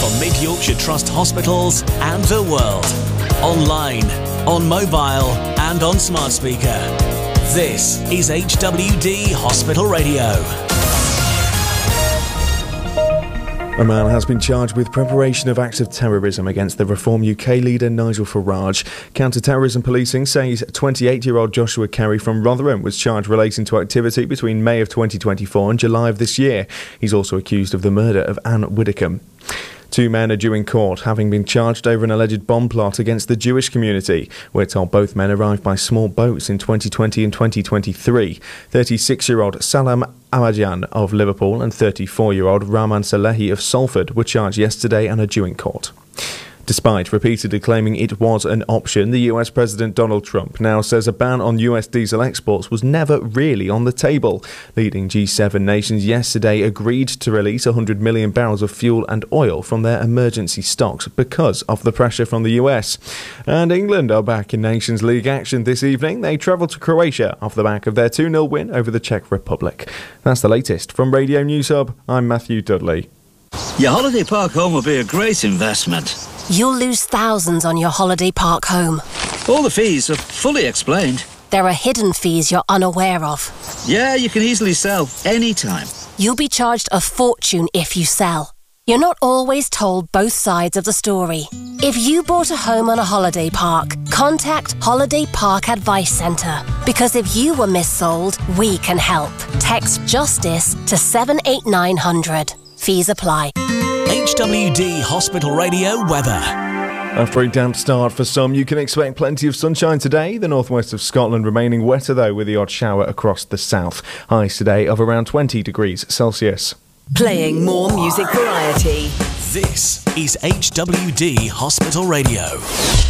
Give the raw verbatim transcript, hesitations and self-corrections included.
from Mid Yorkshire Trust hospitals and the world. Online, on mobile and on smart speaker. This is H W D Hospital Radio. A man has been charged with preparation of acts of terrorism against the Reform U K leader Nigel Farage. Counter-terrorism policing says twenty-eight-year-old Joshua Kerry from Rotherham was charged relating to activity between May of twenty twenty-four and July of this year. He's also accused of the murder of Anne Widdicombe. Two men are due in court, having been charged over an alleged bomb plot against the Jewish community. We're told both men arrived by small boats in twenty twenty and twenty twenty-three. thirty-six-year-old Salam Ahmadjan of Liverpool and thirty-four-year-old Rahman Salehi of Salford were charged yesterday and are due in court. Despite repeatedly claiming it was an option, the U S President Donald Trump now says a ban on U S diesel exports was never really on the table. Leading G seven nations yesterday agreed to release one hundred million barrels of fuel and oil from their emergency stocks because of the pressure from the U S. And England are back in Nations League action this evening. They travel to Croatia off the back of their two nil win over the Czech Republic. That's the latest from Radio News Hub. I'm Matthew Dudley. Your holiday park home will be a great investment. You'll lose thousands on your holiday park home. All the fees are fully explained. There are hidden fees you're unaware of. Yeah, you can easily sell anytime. You'll be charged a fortune if you sell. You're not always told both sides of the story. If you bought a home on a holiday park, contact Holiday Park Advice Centre. Because if you were missold, we can help. Text JUSTICE to seven eight nine hundred. Fees apply. H W D Hospital Radio weather. After a damp start for some, you can expect plenty of sunshine today. The northwest of Scotland remaining wetter though, with the odd shower across the south. Highs today of around twenty degrees Celsius. Playing more music variety. This is H W D Hospital Radio.